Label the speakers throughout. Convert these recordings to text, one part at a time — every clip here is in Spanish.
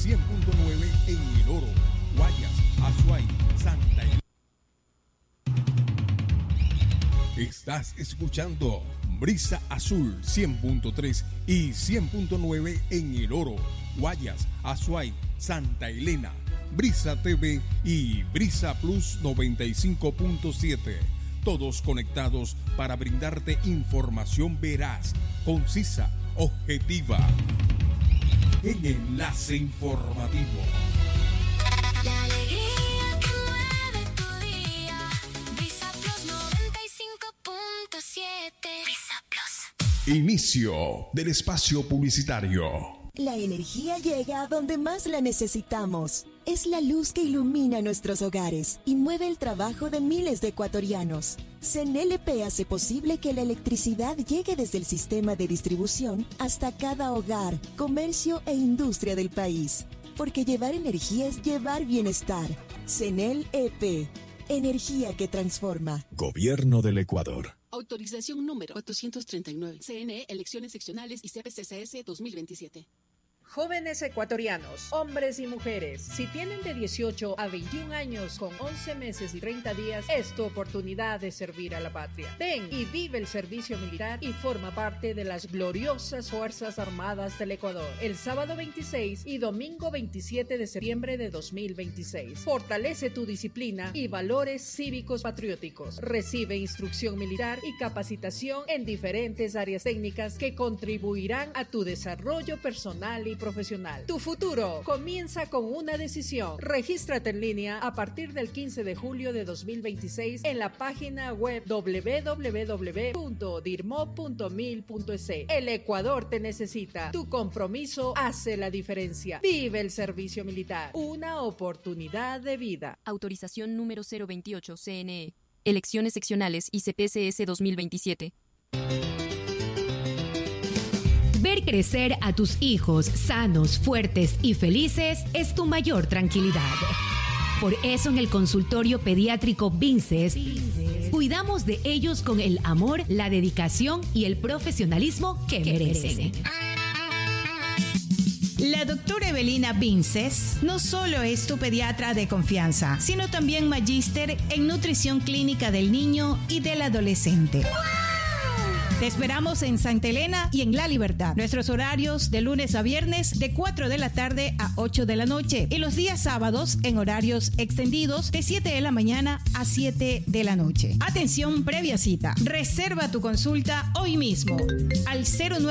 Speaker 1: 100.9 en El Oro, Guayas, Azuay, Santa Elena. Estás escuchando Brisa Azul 100.3 y 100.9 en El Oro, Guayas, Azuay, Santa Elena, Brisa TV y Brisa Plus 95.7. Todos conectados para brindarte información veraz, concisa, objetiva. En Enlace Informativo.
Speaker 2: La alegría que mueve tu día. Brisa Plus 95.7. Brisa Plus.
Speaker 1: Inicio del espacio publicitario.
Speaker 3: La energía llega a donde más la necesitamos. Es la luz que ilumina nuestros hogares y mueve el trabajo de miles de ecuatorianos. CNLP hace posible que la electricidad llegue desde el sistema de distribución hasta cada hogar, comercio e industria del país. Porque llevar energía es llevar bienestar. CNLP, energía que transforma.
Speaker 4: Gobierno del Ecuador.
Speaker 5: Autorización número 439. CNE, elecciones seccionales y CPCCS 2027.
Speaker 6: Jóvenes ecuatorianos, hombres y mujeres, si tienen de 18 a 21 años con 11 meses y 30 días, es tu oportunidad de servir a la patria. Ven y vive el servicio militar y forma parte de las gloriosas Fuerzas Armadas del Ecuador. El sábado 26 y domingo 27 de septiembre de 2026. Fortalece tu disciplina y valores cívicos patrióticos. Recibe instrucción militar y capacitación en diferentes áreas técnicas que contribuirán a tu desarrollo personal y profesional. Tu futuro comienza con una decisión. Regístrate en línea a partir del 15 de julio de 2026 en la página web www.dirmo.mil.es. El Ecuador te necesita. Tu compromiso hace la diferencia. Vive el servicio militar. Una oportunidad de vida.
Speaker 7: Autorización número 028 CNE. Elecciones seccionales y CPCS 2027.
Speaker 8: Ver crecer a tus hijos sanos, fuertes y felices es tu mayor tranquilidad. Por eso en el consultorio pediátrico Vinces cuidamos de ellos con el amor, la dedicación y el profesionalismo que merecen.
Speaker 9: La doctora Evelina Vinces no solo es tu pediatra de confianza, sino también magíster en nutrición clínica del niño y del adolescente. Te esperamos en Santa Elena y en La Libertad. Nuestros horarios de lunes a viernes de 4 de la tarde a 8 de la noche y los días sábados en horarios extendidos de 7 de la mañana a 7 de la noche. Atención previa cita. Reserva tu consulta hoy mismo al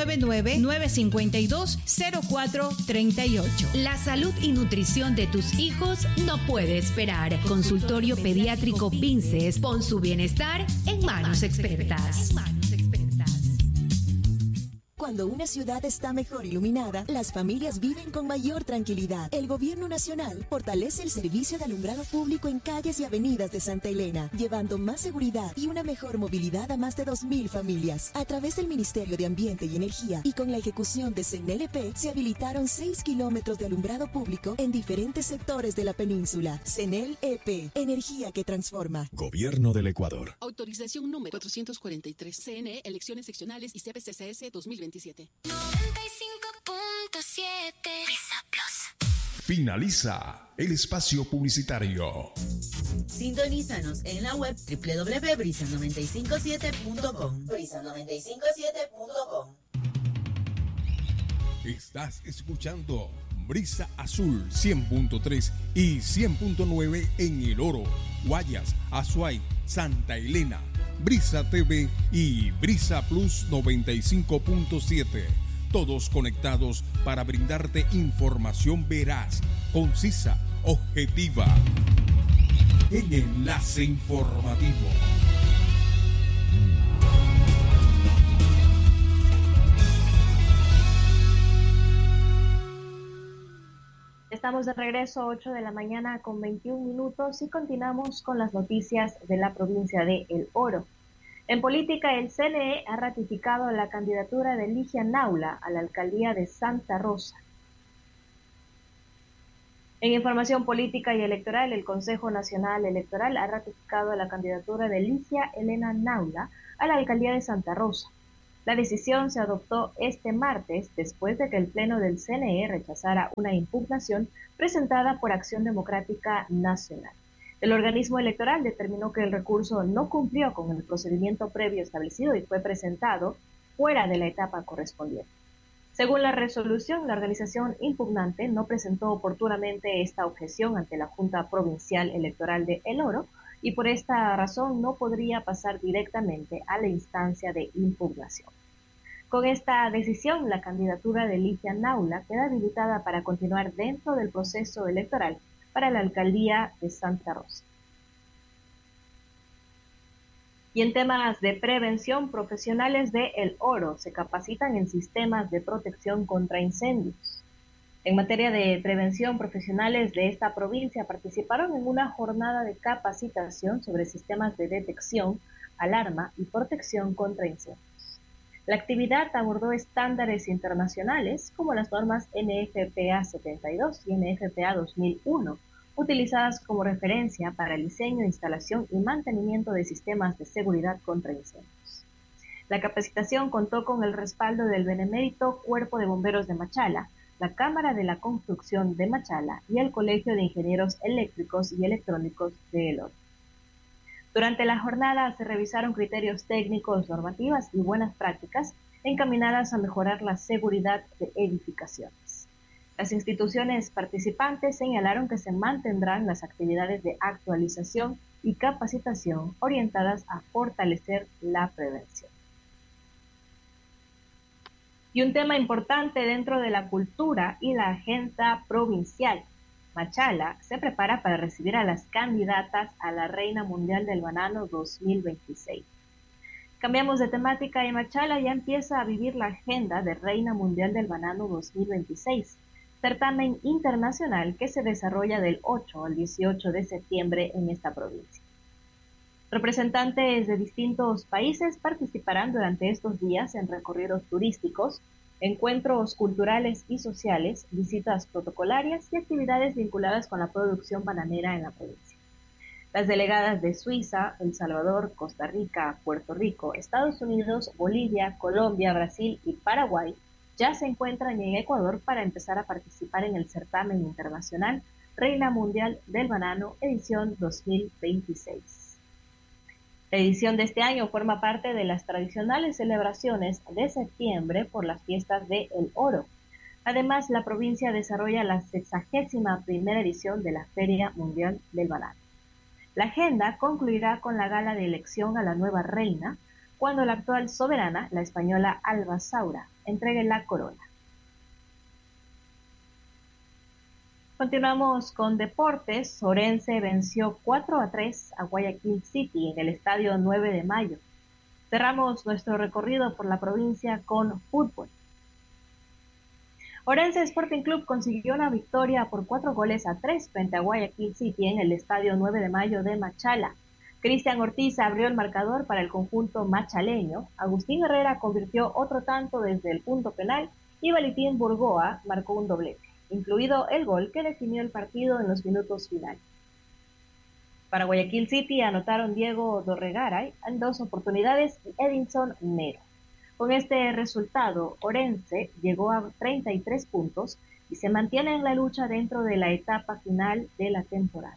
Speaker 9: 099-952-0438.
Speaker 8: La salud y nutrición de tus hijos no puede esperar. Consultorio pediátrico Vinces. Pon su bienestar en manos expertas.
Speaker 3: Cuando una ciudad está mejor iluminada, las familias viven con mayor tranquilidad. El Gobierno Nacional fortalece el servicio de alumbrado público en calles y avenidas de Santa Elena, llevando más seguridad y una mejor movilidad a más de 2.000 familias. A través del Ministerio de Ambiente y Energía y con la ejecución de CNLP, se habilitaron 6 kilómetros de alumbrado público en diferentes sectores de la península. CNLP, energía que transforma.
Speaker 4: Gobierno del Ecuador.
Speaker 5: Autorización número 443. CNE, elecciones seccionales y CPCCS 2027.
Speaker 2: 95.7. Brisa Plus.
Speaker 1: Finaliza el espacio publicitario.
Speaker 10: Sintonízanos en la web www.brisa957.com. Brisa957.com.
Speaker 1: Estás escuchando Brisa Azul 100.3 y 100.9 en El Oro, Guayas, Azuay, Santa Elena, Brisa TV y Brisa Plus 95.7. Todos conectados para brindarte información veraz, concisa, objetiva. En Enlace Informativo.
Speaker 11: Estamos de regreso, 8 de la mañana con 21 minutos y continuamos con las noticias de la provincia de El Oro. En política, el CNE ha ratificado la candidatura de Ligia Naula a la alcaldía de Santa Rosa. En información política y electoral, el Consejo Nacional Electoral ha ratificado la candidatura de Ligia Elena Naula a la alcaldía de Santa Rosa. La decisión se adoptó este martes después de que el Pleno del CNE rechazara una impugnación presentada por Acción Democrática Nacional. El organismo electoral determinó que el recurso no cumplió con el procedimiento previo establecido y fue presentado fuera de la etapa correspondiente. Según la resolución, la organización impugnante no presentó oportunamente esta objeción ante la Junta Provincial Electoral de El Oro y por esta razón no podría pasar directamente a la instancia de impugnación. Con esta decisión, la candidatura de Ligia Naula queda habilitada para continuar dentro del proceso electoral para la alcaldía de Santa Rosa. Y en temas de prevención, profesionales de El Oro se capacitan en sistemas de protección contra incendios. En materia de prevención, profesionales de esta provincia participaron en una jornada de capacitación sobre sistemas de detección, alarma y protección contra incendios. La actividad abordó estándares internacionales como las normas NFPA 72 y NFPA 2001, utilizadas como referencia para el diseño, instalación y mantenimiento de sistemas de seguridad contra incendios. La capacitación contó con el respaldo del Benemérito Cuerpo de Bomberos de Machala, la Cámara de la Construcción de Machala y el Colegio de Ingenieros Eléctricos y Electrónicos de El Oro. Durante la jornada se revisaron criterios técnicos, normativas y buenas prácticas encaminadas a mejorar la seguridad de edificaciones. Las instituciones participantes señalaron que se mantendrán las actividades de actualización y capacitación orientadas a fortalecer la prevención. Y un tema importante dentro de la cultura y la agenda provincial. Machala se prepara para recibir a las candidatas a la Reina Mundial del Banano 2026. Cambiamos de temática y Machala ya empieza a vivir la agenda de Reina Mundial del Banano 2026, certamen internacional que se desarrolla del 8 al 18 de septiembre en esta provincia. Representantes de distintos países participarán durante estos días en recorridos turísticos, encuentros culturales y sociales, visitas protocolarias y actividades vinculadas con la producción bananera en la provincia. Las delegadas de Suiza, El Salvador, Costa Rica, Puerto Rico, Estados Unidos, Bolivia, Colombia, Brasil y Paraguay ya se encuentran en Ecuador para empezar a participar en el certamen internacional Reina Mundial del Banano edición 2026. La edición de este año forma parte de las tradicionales celebraciones de septiembre por las fiestas de El Oro. Además, la provincia desarrolla la 61ª edición de la Feria Mundial del Banano. La agenda concluirá con la gala de elección a la nueva reina, cuando la actual soberana, la española Alba Saura, entregue la corona. Continuamos con deportes. Orense venció 4-3 a Guayaquil City en el estadio 9 de Mayo. Cerramos nuestro recorrido por la provincia con fútbol. Orense Sporting Club consiguió una victoria por 4-3 frente a Guayaquil City en el estadio 9 de Mayo de Machala. Cristian Ortiz abrió el marcador para el conjunto machaleño, Agustín Herrera convirtió otro tanto desde el punto penal y Valentín Burgoa marcó un doblete, incluido el gol que definió el partido en los minutos finales. Para Guayaquil City anotaron Diego Dorregaray en 2 oportunidades y Edinson Mero. Con este resultado, Orense llegó a 33 puntos y se mantiene en la lucha dentro de la etapa final de la temporada.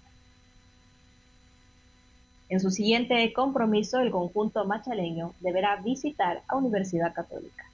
Speaker 11: En su siguiente compromiso, el conjunto machaleño deberá visitar a Universidad Católica.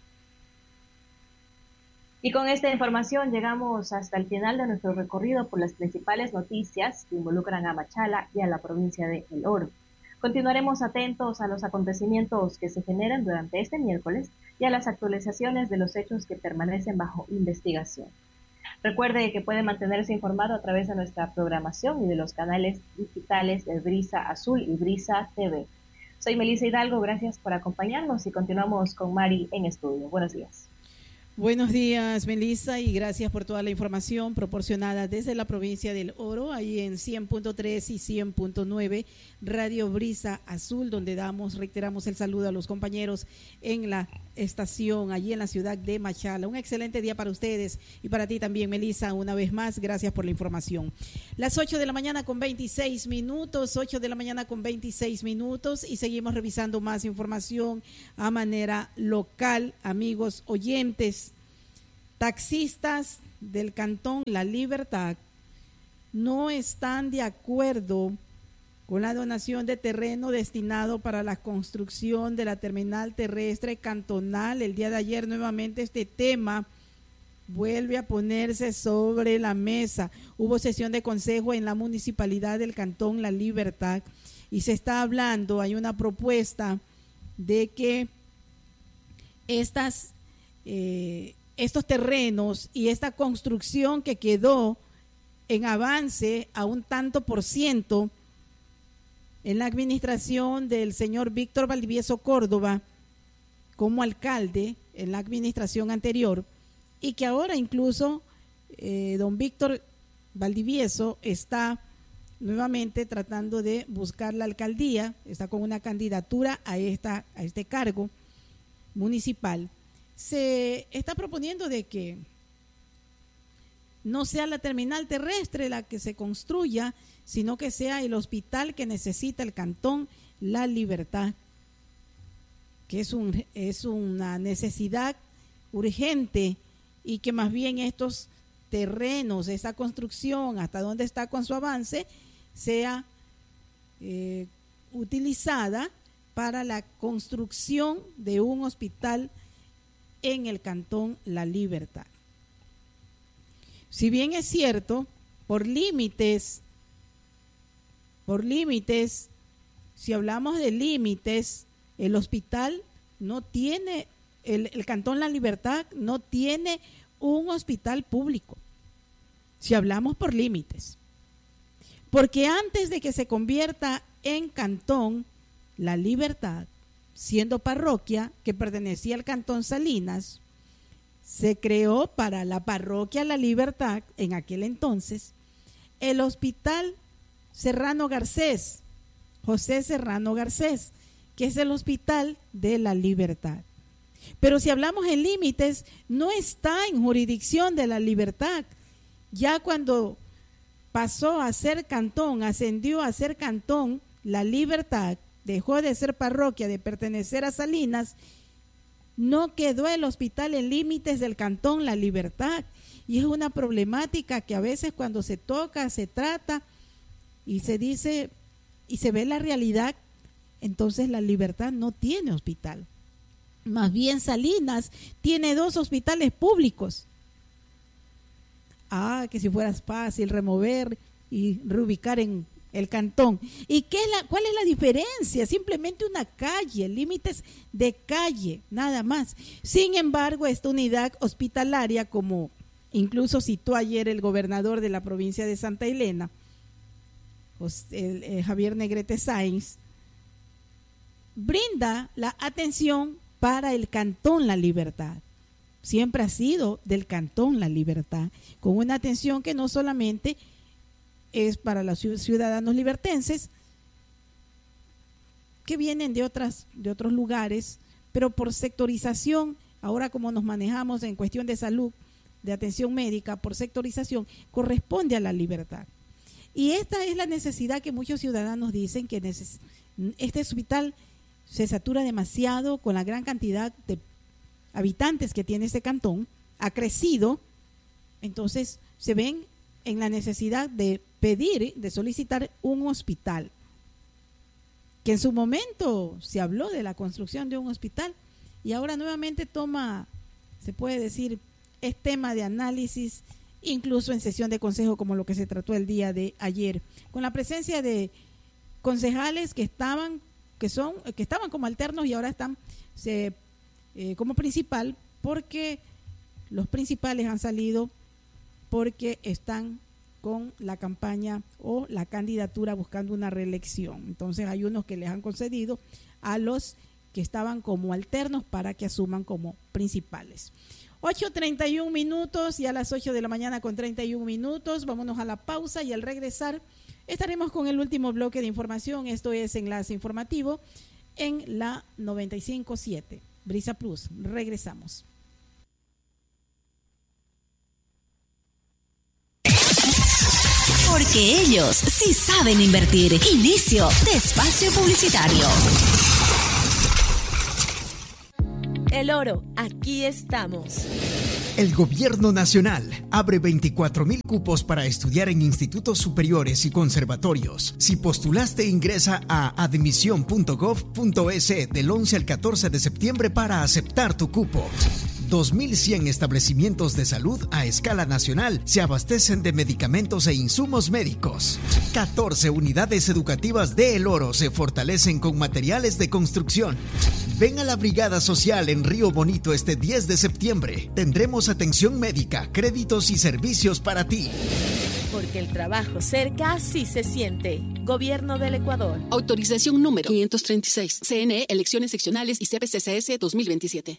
Speaker 11: Y con esta información llegamos hasta el final de nuestro recorrido por las principales noticias que involucran a Machala y a la provincia de El Oro. Continuaremos atentos a los acontecimientos que se generan durante este miércoles y a las actualizaciones de los hechos que permanecen bajo investigación. Recuerde que puede mantenerse informado a través de nuestra programación y de los canales digitales de Brisa Azul y Brisa TV. Soy Melissa Hidalgo, gracias por acompañarnos y continuamos con Mari en estudio. Buenos días.
Speaker 12: Buenos días, Melissa, y gracias por toda la información proporcionada desde la provincia del Oro, ahí en 100.3 y 100.9 Radio Brisa Azul, donde reiteramos el saludo a los compañeros en la estación allí en la ciudad de Machala. Un excelente día para ustedes y para ti también, Melissa, una vez más, gracias por la información. Las 8 de la mañana con 26 minutos, 8 de la mañana con 26 minutos y seguimos revisando más información a manera local, amigos oyentes. Taxistas del Cantón La Libertad no están de acuerdo con la donación de terreno destinado para la construcción de la terminal terrestre cantonal. El día de ayer nuevamente este tema vuelve a ponerse sobre la mesa. Hubo sesión de consejo en la municipalidad del Cantón La Libertad y se está hablando, hay una propuesta de que estos terrenos y esta construcción que quedó en avance a un tanto por ciento en la administración del señor Víctor Valdivieso Córdoba como alcalde en la administración anterior, y que ahora incluso don Víctor Valdivieso está nuevamente tratando de buscar la alcaldía, está con una candidatura a este cargo municipal. Se está proponiendo de que no sea la terminal terrestre la que se construya, sino que sea el hospital que necesita el Cantón La Libertad, que es una necesidad urgente, y que más bien estos terrenos, esa construcción, hasta donde está con su avance, sea utilizada para la construcción de un hospital en el Cantón La Libertad. Si bien es cierto, por límites, si hablamos de límites, el hospital no tiene, el Cantón La Libertad no tiene un hospital público, si hablamos por límites. Porque antes de que se convierta en Cantón La Libertad, siendo parroquia que pertenecía al Cantón Salinas, se creó para la parroquia La Libertad, en aquel entonces, el Hospital Serrano Garcés, José Serrano Garcés, que es el Hospital de La Libertad. Pero si hablamos en límites, no está en jurisdicción de La Libertad. Ya cuando pasó a ser cantón, ascendió a ser Cantón La Libertad, dejó de ser parroquia, de pertenecer a Salinas, no quedó el hospital en límites del Cantón La Libertad. Y es una problemática que a veces cuando se toca, se trata y se dice y se ve la realidad, entonces La Libertad no tiene hospital. Más bien Salinas tiene 2 hospitales públicos. Que si fuera fácil remover y reubicar en el cantón. ¿Y cuál es la diferencia? Simplemente una calle, límites de calle, nada más. Sin embargo, esta unidad hospitalaria, como incluso citó ayer el gobernador de la provincia de Santa Elena, Javier Negrete Sáenz, brinda la atención para el Cantón La Libertad. Siempre ha sido del Cantón La Libertad, con una atención que no solamente es para los ciudadanos libertenses que vienen de otros lugares, pero por sectorización, ahora como nos manejamos en cuestión de salud, de atención médica, por sectorización, corresponde a La Libertad. Y esta es la necesidad que muchos ciudadanos dicen, que este hospital se satura demasiado con la gran cantidad de habitantes que tiene este cantón, ha crecido, entonces se ven en la necesidad de pedir, de solicitar un hospital, que en su momento se habló de la construcción de un hospital y ahora nuevamente se puede decir, es tema de análisis, incluso en sesión de consejo como lo que se trató el día de ayer, con la presencia de concejales que estaban como alternos y ahora están como principal, porque los principales han salido porque están con la campaña o la candidatura buscando una reelección. Entonces hay unos que les han concedido a los que estaban como alternos para que asuman como principales. 8:31 minutos y a las 8 de la mañana con 31 minutos. Vámonos a la pausa y al regresar estaremos con el último bloque de información. Esto es Enlace Informativo en la 95.7. Brisa Plus. Regresamos.
Speaker 13: Porque ellos sí saben invertir. Inicio de espacio publicitario.
Speaker 14: El Oro, aquí estamos.
Speaker 15: El Gobierno Nacional abre 24,000 cupos para estudiar en institutos superiores y conservatorios. Si postulaste, ingresa a admisión.gov.es del 11 al 14 de septiembre para aceptar tu cupo. 2,100 establecimientos de salud a escala nacional se abastecen de medicamentos e insumos médicos. 14 unidades educativas de El Oro se fortalecen con materiales de construcción. Ven a la Brigada Social en Río Bonito este 10 de septiembre. Tendremos atención médica, créditos y servicios para ti.
Speaker 14: Porque el trabajo cerca sí se siente. Gobierno del Ecuador.
Speaker 5: Autorización número 536. CNE, Elecciones Seccionales y CPCCS 2027.